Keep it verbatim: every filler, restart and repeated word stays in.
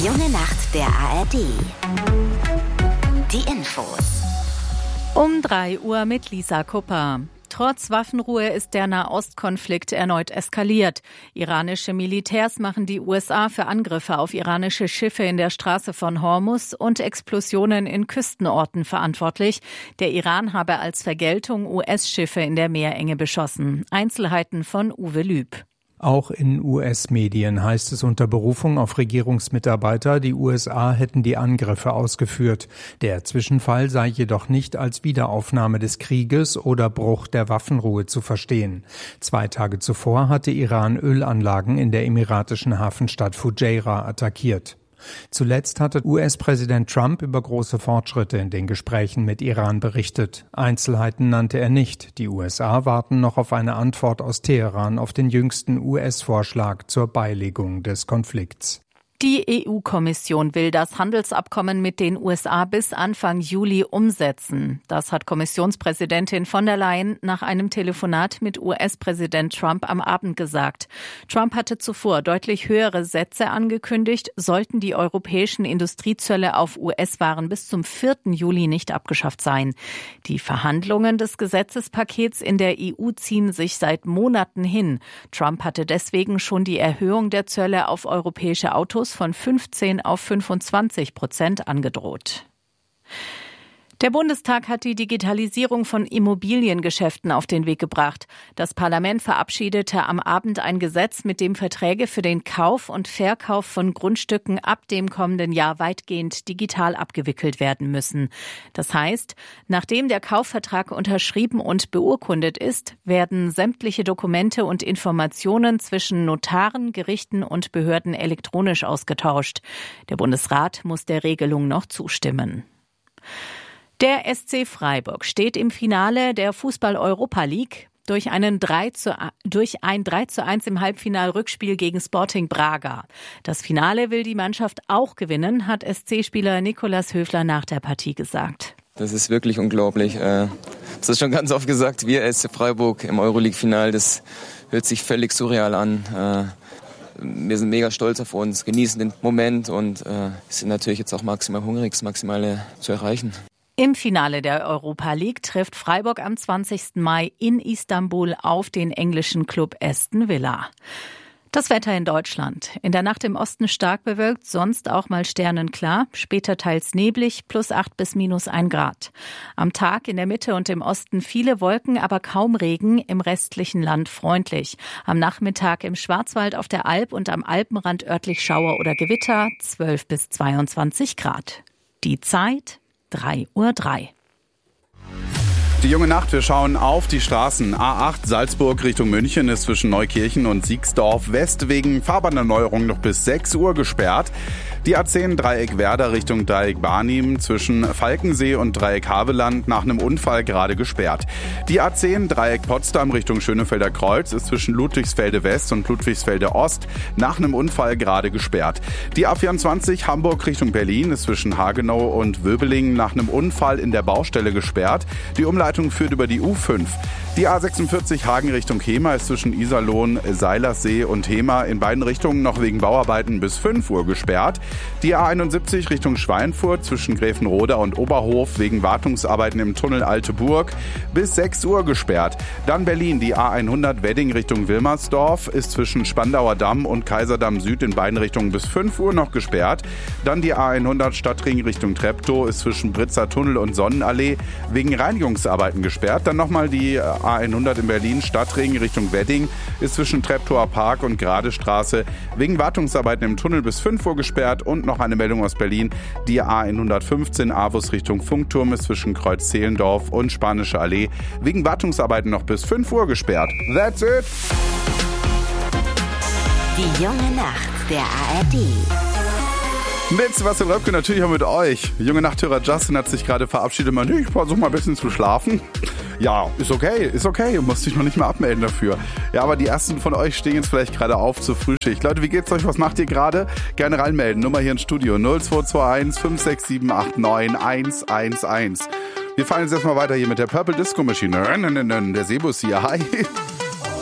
Die junge Nacht der A R D. Die Infos. Um drei Uhr mit Lisa Kupper. Trotz Waffenruhe ist der Nahostkonflikt erneut eskaliert. Iranische Militärs machen die U S A für Angriffe auf iranische Schiffe in der Straße von Hormuz und Explosionen in Küstenorten verantwortlich. Der Iran habe als Vergeltung U S-Schiffe in der Meerenge beschossen. Einzelheiten von Uwe Lüb. Auch in U S-Medien heißt es unter Berufung auf Regierungsmitarbeiter, die U S A hätten die Angriffe ausgeführt. Der Zwischenfall sei jedoch nicht als Wiederaufnahme des Krieges oder Bruch der Waffenruhe zu verstehen. Zwei Tage zuvor hatte Iran Ölanlagen in der emiratischen Hafenstadt Fujairah attackiert. Zuletzt hatte U S-Präsident Trump über große Fortschritte in den Gesprächen mit Iran berichtet. Einzelheiten nannte er nicht. Die U S A warten noch auf eine Antwort aus Teheran auf den jüngsten U S-Vorschlag zur Beilegung des Konflikts. Die E U-Kommission will das Handelsabkommen mit den U S A bis Anfang Juli umsetzen. Das hat Kommissionspräsidentin von der Leyen nach einem Telefonat mit U S-Präsident Trump am Abend gesagt. Trump hatte zuvor deutlich höhere Sätze angekündigt, sollten die europäischen Industriezölle auf U S-Waren bis zum vierten Juli nicht abgeschafft sein. Die Verhandlungen des Gesetzespakets in der E U ziehen sich seit Monaten hin. Trump hatte deswegen schon die Erhöhung der Zölle auf europäische Autos von fünfzehn auf fünfundzwanzig Prozent angedroht. Der Bundestag hat die Digitalisierung von Immobiliengeschäften auf den Weg gebracht. Das Parlament verabschiedete am Abend ein Gesetz, mit dem Verträge für den Kauf und Verkauf von Grundstücken ab dem kommenden Jahr weitgehend digital abgewickelt werden müssen. Das heißt, nachdem der Kaufvertrag unterschrieben und beurkundet ist, werden sämtliche Dokumente und Informationen zwischen Notaren, Gerichten und Behörden elektronisch ausgetauscht. Der Bundesrat muss der Regelung noch zustimmen. Der S C Freiburg steht im Finale der Fußball-Europa League durch, einen drei zu, durch ein drei zu eins im Halbfinal-Rückspiel gegen Sporting Braga. Das Finale will die Mannschaft auch gewinnen, hat S C-Spieler Nikolaus Höfler nach der Partie gesagt. Das ist wirklich unglaublich. Das ist schon ganz oft gesagt, wir S C Freiburg im Euroleague-Final, das hört sich völlig surreal an. Wir sind mega stolz auf uns, genießen den Moment und sind natürlich jetzt auch maximal hungrig, das Maximale zu erreichen. Im Finale der Europa League trifft Freiburg am zwanzigsten Mai in Istanbul auf den englischen Club Aston Villa. Das Wetter in Deutschland. In der Nacht im Osten stark bewölkt, sonst auch mal sternenklar, später teils neblig, plus acht bis minus ein Grad. Am Tag in der Mitte und im Osten viele Wolken, aber kaum Regen, im restlichen Land freundlich. Am Nachmittag im Schwarzwald, auf der Alp und am Alpenrand örtlich Schauer oder Gewitter, zwölf bis zweiundzwanzig Grad. Die Zeit drei Uhr drei. Die junge Nacht, wir schauen auf die Straßen. A acht Salzburg Richtung München ist zwischen Neukirchen und Siegsdorf West wegen Fahrbahnerneuerung noch bis sechs Uhr gesperrt. Die A zehn Dreieck Werder Richtung Dreieck Barnim zwischen Falkensee und Dreieck Haveland nach einem Unfall gerade gesperrt. Die A zehn Dreieck Potsdam Richtung Schönefelder Kreuz ist zwischen Ludwigsfelde West und Ludwigsfelde Ost nach einem Unfall gerade gesperrt. Die A vierundzwanzig Hamburg Richtung Berlin ist zwischen Hagenow und Wöbelingen nach einem Unfall in der Baustelle gesperrt. Die Umleitung führt über die U fünf. Die A sechsundvierzig Hagen Richtung Hemer ist zwischen Iserlohn, Seilerssee und Hemer in beiden Richtungen noch wegen Bauarbeiten bis fünf Uhr gesperrt. Die A einundsiebzig Richtung Schweinfurt zwischen Gräfenroda und Oberhof wegen Wartungsarbeiten im Tunnel Alte Burg bis sechs Uhr gesperrt. Dann Berlin, die A hundert Wedding Richtung Wilmersdorf ist zwischen Spandauer Damm und Kaiserdamm Süd in beiden Richtungen bis fünf Uhr noch gesperrt. Dann die A hundert Stadtring Richtung Treptow ist zwischen Britzer Tunnel und Sonnenallee wegen Reinigungsarbeiten gesperrt. Dann nochmal die A hundert in Berlin Stadtring Richtung Wedding ist zwischen Treptower Park und Gradestraße wegen Wartungsarbeiten im Tunnel bis fünf Uhr gesperrt. Und noch eine Meldung aus Berlin. Die A hundertfünfzehn Avus Richtung Funkturm ist zwischen Kreuz-Zehlendorf und Spanische Allee wegen Wartungsarbeiten noch bis fünf Uhr gesperrt. That's it! Die junge Nacht der A R D. Mit Sebastian Röpke natürlich auch mit euch. Junge Nachthörer Justin hat sich gerade verabschiedet. Man, ich versuche mal ein bisschen zu schlafen. Ja, ist okay, ist okay. Musst dich noch nicht mal abmelden dafür. Ja, aber die ersten von euch stehen jetzt vielleicht gerade auf zur Frühschicht. Leute, wie geht's euch? Was macht ihr gerade? Gerne reinmelden. Nummer hier ins Studio null zwei zwei eins fünf sechs sieben acht neun eins eins eins. Wir fahren jetzt erstmal weiter hier mit der Purple Disco Maschine. Der Sebus hier. Hi.